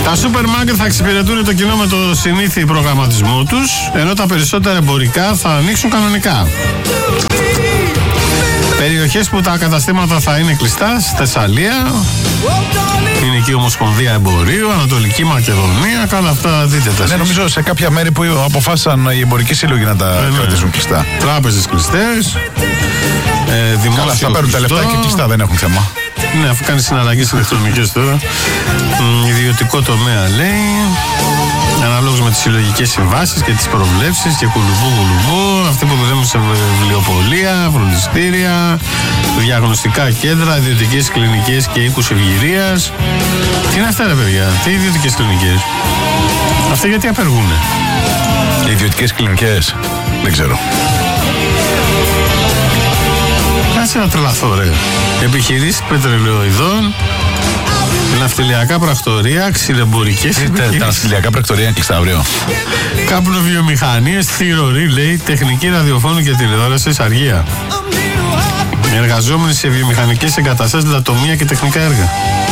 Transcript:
Τα σούπερ μάρκετ θα εξυπηρετούν το κοινό με το συνήθι προγραμματισμό τους, ενώ τα περισσότερα εμπορικά θα ανοίξουν κανονικά. Περιοχές που τα καταστήματα θα είναι κλειστά, στη Θεσσαλία, είναι εκεί η Ομοσπονδία Εμπορίου, Ανατολική Μακεδονία, καλά αυτά δείτε τα. Ναι, νομίζω σε κάποια μέρη που αποφάσισαν οι εμπορικοί σύλλογοι να τα κρατήσουν κλειστά. Τράπεζες κλειστές, δημόσιο. Καλά, θα παίρνουν τα λεφτά και κλειστά, δεν έχουν θέμα. Ναι, αφού κάνει συναλλαγές ηλεκτρονικές τώρα. Ιδιωτικό τομέα λέει. Αναλόγως με τις συλλογικές συμβάσεις και τις προβλέψεις και κουλουμπού. Αυτοί που δουλεύουν σε βιβλιοπωλεία, φροντιστήρια, διαγνωστικά κέντρα, ιδιωτικές κλινικές και οίκους ευγυρίας. Τι είναι αυτά, ρε παιδιά, τι ιδιωτικές κλινικές? Αυτά γιατί απεργούνε? Οι ιδιωτικές κλινικές, δεν ξέρω. Κάτσε να τρελαθώ, ρε. Επιχειρήσεις πετρελαιοειδών, ναυτιλιακά πρακτορεία, ξυλεμπορικές. Τα ναυτιλιακά πρακτορεία είναι κλειστά αύριο. Καπνοβιομηχανίες, θηροροί, λέει, τεχνική ραδιοφώνου και τηλεόραση, αργία. Εργαζόμενοι σε βιομηχανικές εγκαταστάσεις, λατομεία και τεχνικά έργα.